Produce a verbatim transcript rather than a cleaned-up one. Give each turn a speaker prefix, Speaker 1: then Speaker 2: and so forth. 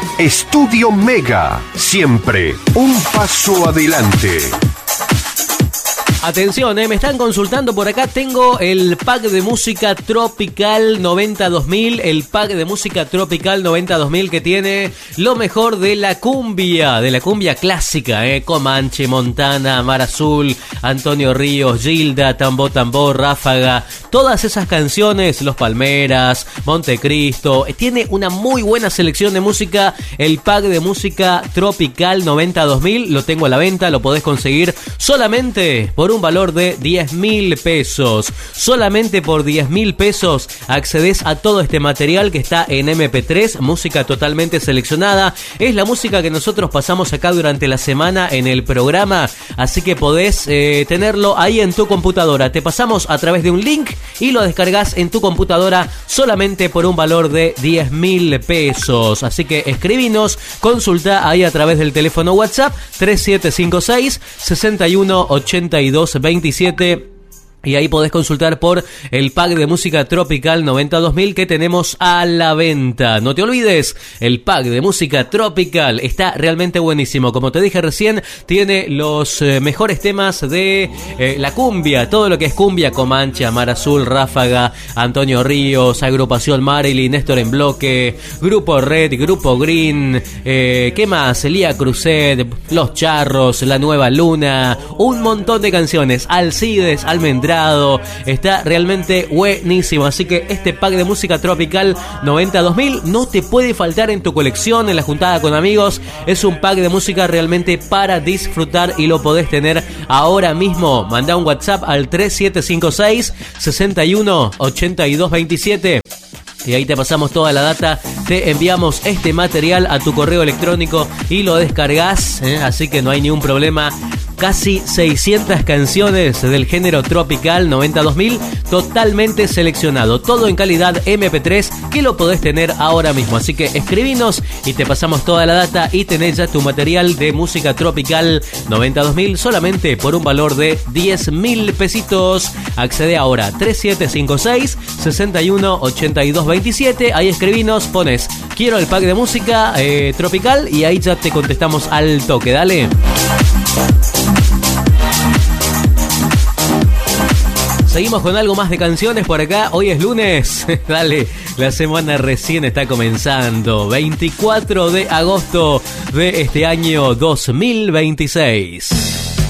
Speaker 1: Estudio Mega, siempre un paso adelante.
Speaker 2: Atención, eh, me están consultando por acá. Tengo el pack de música tropical noventa dos mil. El pack de música tropical noventa dos mil que tiene lo mejor de la cumbia, de la cumbia clásica, eh. Comanche, Montana, Mar Azul, Antonio Ríos, Gilda, Tambo Tambor, Ráfaga. Todas esas canciones, Los Palmeras, Montecristo. Eh, tiene una muy buena selección de música. El pack de música tropical noventa dos mil lo tengo a la venta. Lo podés conseguir solamente por un valor de diez mil pesos. Solamente por diez mil pesos accedes a todo este material que está en eme pe tres, música totalmente seleccionada. Es la música que nosotros pasamos acá durante la semana en el programa, así que podés eh, tenerlo ahí en tu computadora. Te pasamos a través de un link y lo descargas en tu computadora solamente por un valor de diez mil pesos. Así que escribinos, consulta ahí a través del teléfono WhatsApp tres siete cinco seis, seis uno ocho dos veintisiete. Y ahí podés consultar por el pack de música tropical noventa dos mil que tenemos a la venta. No te olvides, el pack de música tropical está realmente buenísimo. Como te dije recién, tiene los eh, mejores temas de eh, la cumbia. Todo lo que es cumbia, Comanche, Mar Azul, Ráfaga, Antonio Ríos, Agrupación Marilyn, Néstor en Bloque, Grupo Red, Grupo Green, eh, ¿qué más? Lía Cruzet, Los Charros, La Nueva Luna, un montón de canciones. Alcides, Almendral. Está realmente buenísimo. Así que este pack de música tropical noventa dos mil no te puede faltar en tu colección, en la juntada con amigos. Es un pack de música realmente para disfrutar y lo podés tener ahora mismo. Mandá un WhatsApp al tres siete cinco seis, seis uno ocho dos veintisiete. Y ahí te pasamos toda la data, te enviamos este material a tu correo electrónico y lo descargas, ¿eh? Así que no hay ningún problema. Casi seiscientas canciones del género tropical noventa dos mil, totalmente seleccionado, todo en calidad eme pe tres, que lo podés tener ahora mismo. Así que escribinos y te pasamos toda la data y tenés ya tu material de música tropical noventa dos mil solamente por un valor de diez mil pesitos. Accede ahora tres siete cinco seis, seis uno ocho dos veintisiete. Ahí escribinos, pones quiero el pack de música eh, tropical y ahí ya te contestamos al toque. Dale. Seguimos con algo más de canciones por acá. Hoy es lunes. Dale, la semana recién está comenzando. veinticuatro de agosto de este año dos mil veintiséis.